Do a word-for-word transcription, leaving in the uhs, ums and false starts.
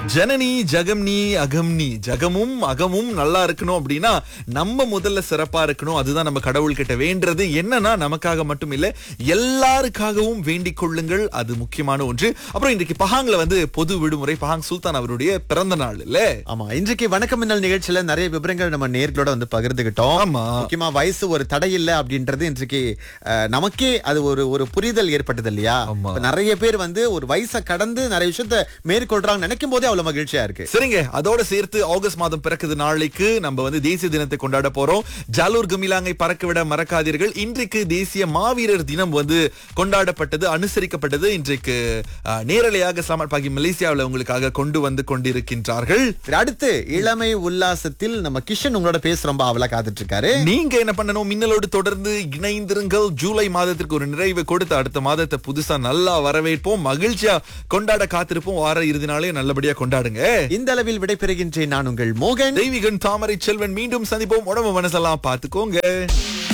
ஜனனி ஜகம்னி அகம்னி ஜகமும் அகமும் நல்லா இருக்கணும் அப்படின்னா நம்ம முதல்ல சிறப்பா இருக்கணும். அதுதான் நம்ம கடவுள் கிட்ட வேண்டது. என்னன்னா நமக்காக மட்டும் இல்ல, எல்லாருக்காகவும் வேண்டிக் கொள்ளுங்கள். அது முக்கியமான ஒன்று. அப்புறம் இன்றைக்கு பஹாங்ல வந்து பொது விடுமுறை. பஹாங் சுல்தான் அவருடைய பிறந்த நாள் இல்ல. ஆமா, இன்றைக்கு வணக்கம் மின்னல் நிகழ்ச்சியில நிறைய விவரங்கள் நம்ம நேர்களோட வந்து பகிர்ந்துகிட்டோம். ஆமா, முக்கியமா வயசு ஒரு தடை இல்ல அப்படின்றது இன்றைக்கு அஹ், நமக்கே அது ஒரு ஒரு புரிதல் ஏற்பட்டது இல்லையா? ஆமா. இப்ப நிறைய பேர் வந்து ஒரு வயசை கடந்து நிறைய விஷயத்த மேற்கொள்றாங்க நினைக்கும் போதே அவ்வளவு மகிழ்ச்சியா இருக்கு. சரிங்க, அதோட சேர்த்து ஆகஸ்ட் மாதம் பிறக்குது நாளைக்கு நம்ம வந்து தேசிய தினத்தை கொண்டாட போறோம். ஜாலூர் கமிலாங்கை பறக்க விட மறக்காதீர்கள். இன்றைக்கு தேசிய மாவீரர் தினம் வந்து கொண்டாடப்பட்டது, அனுசரிக்கப்பட்டது. இன்றைக்கு அஹ், நேரலையாக சமர் பாகி மலேசியாவில் உங்களுக்காக கொண்டு வந்து கொண்டிருக்கின்றார்கள். சரி, அடுத்து இளமை உல்லாசத்தில் நம்ம கிஷன் உங்களோட பேச ரொம்ப அவலா காத்துட்டு இருக்காரு. நீங்க என்ன பண்ணணும்? மின்னலோடு தொடர்ந்து இணைந்திருங்கள். ஜூலை மாதத்திற்கு ஒரு நிறைவு கொடுத்து அடுத்த மாதத்தை புதுசா நல்லா வரவேற்போம், மகிழ்ச்சியா கொண்டாட காத்திருப்போம். வார இறுதி நாளே நல்லபடியா கொண்டாடுங்க. இந்த அளவில் விடைபெறுகின்றேன் நான் உங்கள் மோகன். தெய்வீகன் தாமரை செல்வன். மீண்டும் சந்திப்போம். உடம்பு மனசெல்லாம் பாத்துக்கோங்க.